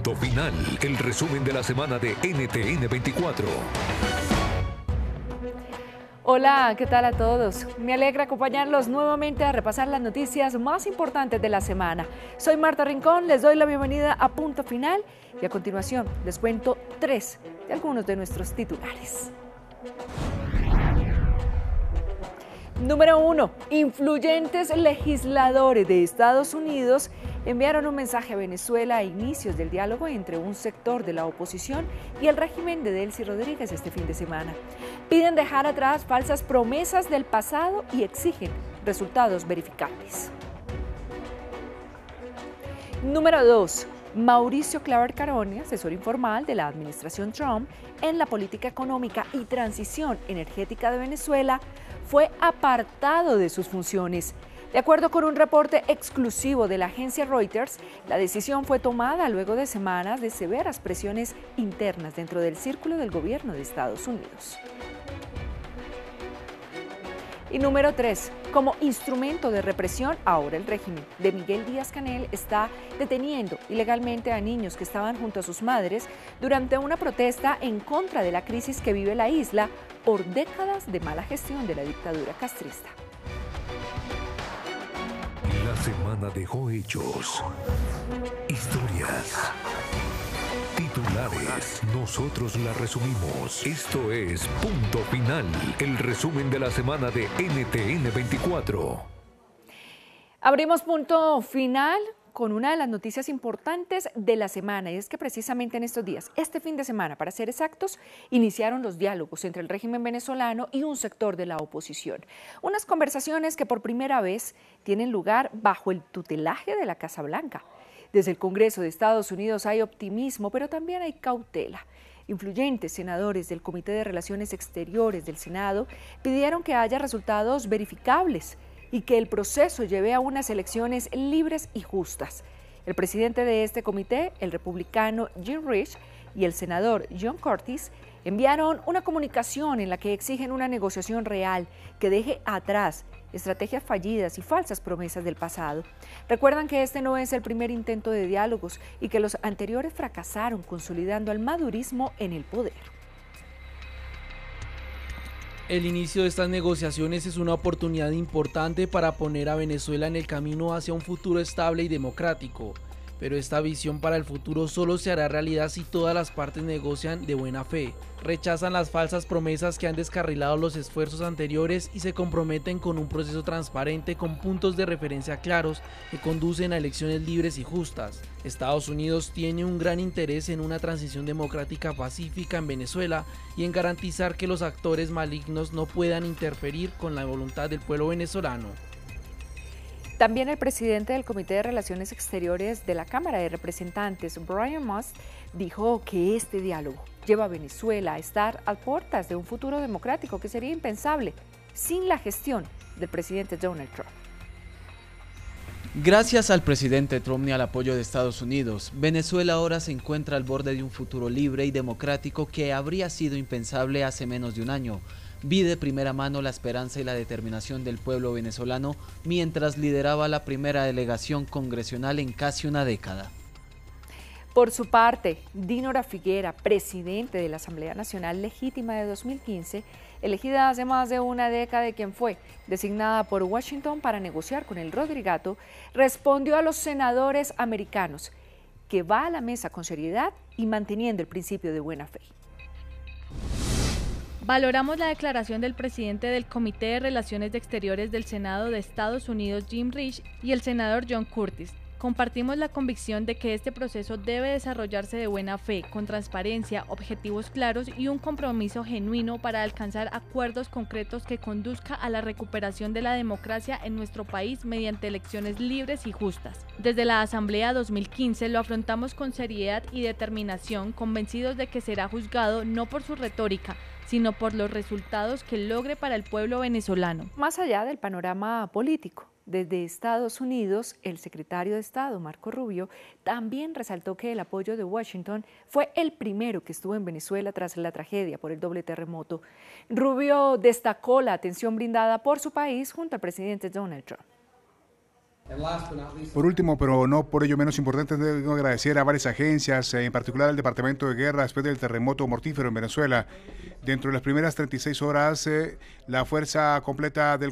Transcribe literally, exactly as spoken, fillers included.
Punto Final, el resumen de la semana de N T N veinticuatro. Hola, ¿qué tal a todos? Me alegra acompañarlos nuevamente a repasar las noticias más importantes de la semana. Soy Marta Rincón, les doy la bienvenida a Punto Final y a continuación les cuento tres de algunos de nuestros titulares. Número uno. Influyentes legisladores de Estados Unidos enviaron un mensaje a Venezuela a inicios del diálogo entre un sector de la oposición y el régimen de Delcy Rodríguez este fin de semana. Piden dejar atrás falsas promesas del pasado y exigen resultados verificables. Número dos. Mauricio Claver Caroni, asesor informal de la administración Trump en la política económica y transición energética de Venezuela, fue apartado de sus funciones. De acuerdo con un reporte exclusivo de la agencia Reuters, la decisión fue tomada luego de semanas de severas presiones internas dentro del círculo del gobierno de Estados Unidos. Y número tres. Como instrumento de represión, ahora el régimen de Miguel Díaz-Canel está deteniendo ilegalmente a niños que estaban junto a sus madres durante una protesta en contra de la crisis que vive la isla por décadas de mala gestión de la dictadura castrista. La semana dejó hechos, historias, titulares. Nosotros la resumimos. Esto es Punto Final, el resumen de la semana de N T N veinticuatro. Abrimos Punto Final con una de las noticias importantes de la semana, y es que precisamente en estos días, este fin de semana, para ser exactos, iniciaron los diálogos entre el régimen venezolano y un sector de la oposición. Unas conversaciones que por primera vez tienen lugar bajo el tutelaje de la Casa Blanca. Desde el Congreso de Estados Unidos hay optimismo, pero también hay cautela. Influyentes senadores del Comité de Relaciones Exteriores del Senado pidieron que haya resultados verificables y que el proceso lleve a unas elecciones libres y justas. El presidente de este comité, el republicano Jim Risch, y el senador John Cortis enviaron una comunicación en la que exigen una negociación real que deje atrás estrategias fallidas y falsas promesas del pasado. Recuerdan que este no es el primer intento de diálogos y que los anteriores fracasaron, consolidando al madurismo en el poder. El inicio de estas negociaciones es una oportunidad importante para poner a Venezuela en el camino hacia un futuro estable y democrático. Pero esta visión para el futuro solo se hará realidad si todas las partes negocian de buena fe, rechazan las falsas promesas que han descarrilado los esfuerzos anteriores y se comprometen con un proceso transparente con puntos de referencia claros que conducen a elecciones libres y justas. Estados Unidos tiene un gran interés en una transición democrática pacífica en Venezuela y en garantizar que los actores malignos no puedan interferir con la voluntad del pueblo venezolano. También el presidente del Comité de Relaciones Exteriores de la Cámara de Representantes, Brian Must, dijo que este diálogo lleva a Venezuela a estar a puertas de un futuro democrático que sería impensable sin la gestión del presidente Donald Trump. Gracias al presidente Trump y al apoyo de Estados Unidos, Venezuela ahora se encuentra al borde de un futuro libre y democrático que habría sido impensable hace menos de un año. Vi de primera mano la esperanza y la determinación del pueblo venezolano mientras lideraba la primera delegación congresional en casi una década. Por su parte, Dinora Figuera, presidente de la Asamblea Nacional Legítima de dos mil quince, elegida hace más de una década y quien fue designada por Washington para negociar con el Rodrigato, respondió a los senadores americanos que va a la mesa con seriedad y manteniendo el principio de buena fe. Valoramos la declaración del presidente del Comité de Relaciones Exteriores del Senado de Estados Unidos, Jim Risch, y el senador John Cortis. Compartimos la convicción de que este proceso debe desarrollarse de buena fe, con transparencia, objetivos claros y un compromiso genuino para alcanzar acuerdos concretos que conduzca a la recuperación de la democracia en nuestro país mediante elecciones libres y justas. Desde la Asamblea dos mil quince lo afrontamos con seriedad y determinación, convencidos de que será juzgado no por su retórica, sino por los resultados que logre para el pueblo venezolano. Más allá del panorama político, desde Estados Unidos, el secretario de Estado, Marco Rubio, también resaltó que el apoyo de Washington fue el primero que estuvo en Venezuela tras la tragedia por el doble terremoto. Rubio destacó la atención brindada por su país junto al presidente Donald Trump. Por último, pero no por ello menos importante, debo agradecer a varias agencias, en particular al Departamento de Guerra, después del terremoto mortífero en Venezuela. Dentro de las primeras treinta y seis horas, eh, la fuerza completa del